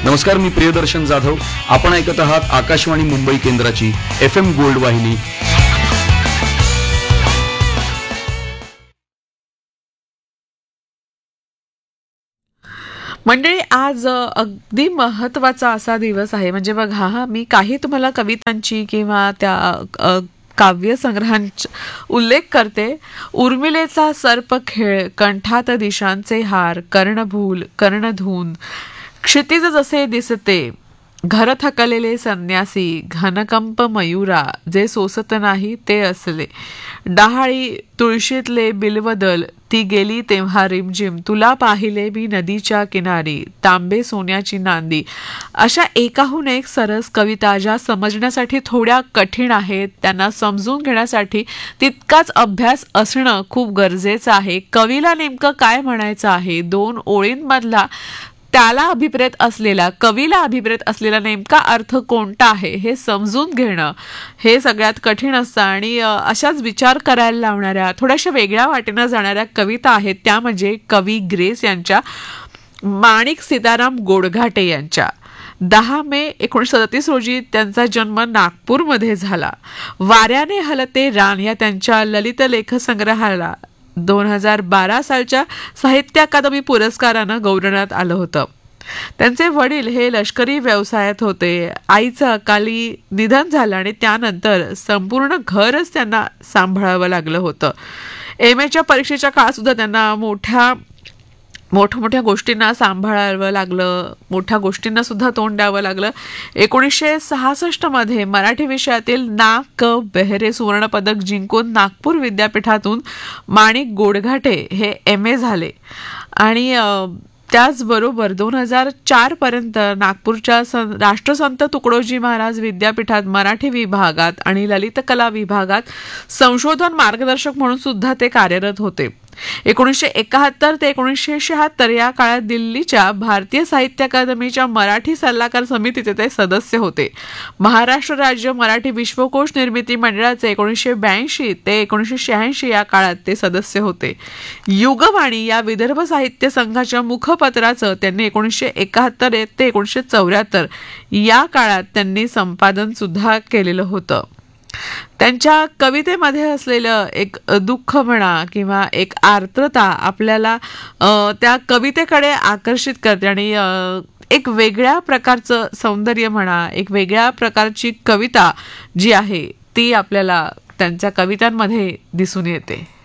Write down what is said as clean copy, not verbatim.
नमस्कार, मी प्रियदर्शन जाधव. आपण ऐकत आहात आकाशवाणी मुंबई केंद्राची FM गोल्ड वाहिनी. मंडळी, आज अगदी महत्वाचा असा दिवस आहे. म्हणजे बघा, मी काही तुम्हाला कवितांची किंवा त्या काव्यसंग्रहांचा उल्लेख करते. उर्मिलेचा सर्प खेळ, कंठात दिशांचे हार, कर्णभूल कर्णधून, क्षितिज जसे दिसते, घर थकलेले संन्यासी, घनकंप मयुरा, जे सोसत नाही ते असले, डहाळी तुळशीतले बिलवदल, ती गेली तेव्हा रिमझिम, तुला पाहिले मी नदीच्या किनारी, तांबे सोन्याची नांदी. अशा एकाहून एक सरस कविता ज्या समजण्यासाठी थोड्या कठीण आहेत, त्यांना समजून घेण्यासाठी तितकाच अभ्यास असणं खूप गरजेचं आहे. कवीला नेमकं काय म्हणायचं आहे, दोन ओळींमधला त्याला अभिप्रेत असलेला, कवीला अभिप्रेत असलेला नेमका अर्थ कोणता आहे हे समजून घेणं हे सगळ्यात कठीण असतं. आणि अशाच विचार करायला लावणाऱ्या, थोड्याशा वेगळ्या वाटेनं जाणाऱ्या कविता आहेत त्या म्हणजे कवी ग्रेस यांच्या, माणिक सीताराम गोडघाटे यांच्या. 10 मे 1937 रोजी त्यांचा जन्म नागपूरमध्ये झाला. वाऱ्याने हलते रान या त्यांच्या ललित लेख संग्रहाला 2012 सालच्या साहित्य अकादमी पुरस्कारानं गौरवण्यात आलं होतं. त्यांचे वडील हे लष्करी व्यवसायात होते. आईचं अकाली निधन झालं आणि त्यानंतर संपूर्ण घरच त्यांना सांभाळावं लागलं होतं. MAच्या परीक्षेच्या काळात सुद्धा त्यांना मोठ्या गोष्टींना सांभाळावं लागलं, मोठ्या गोष्टींना सुद्धा तोंड द्यावं लागलं. 1966 मध्ये मराठी विषयातील ना. क. बेहरे सुवर्ण पदक जिंकून नागपूर विद्यापीठातून माणिक गोडघाटे हे MA झाले. आणि त्याचबरोबर 2004 पर्यंत नागपूरच्या राष्ट्रसंत तुकडोजी महाराज विद्यापीठात मराठी विभागात आणि ललित कला विभागात संशोधन मार्गदर्शक म्हणून सुद्धा ते कार्यरत होते. 1971 ते 1976 या काळात दिल्लीच्या भारतीय साहित्य अकादमीच्या मराठी सल्लागार समितीचे ते सदस्य होते. महाराष्ट्र राज्य मराठी विश्वकोश निर्मिती मंडळाचे 1982 ते 1986 या काळात ते सदस्य होते. युगवाणी या विदर्भ साहित्य संघाच्या मुखपत्राचं त्यांनी 1971 ते 1974 या काळात त्यांनी संपादन सुद्धा केलेलं होतं. त्यांच्या कवितेमध्ये असलेलं एक दुःख म्हणा किंवा एक आर्द्रता आपल्याला त्या कवितेकडे आकर्षित करते आणि एक वेगळ्या प्रकारचं सौंदर्य म्हणा, एक वेगळ्या प्रकारची कविता जी आहे ती आपल्याला त्यांच्या कवितांमध्ये दिसून येते.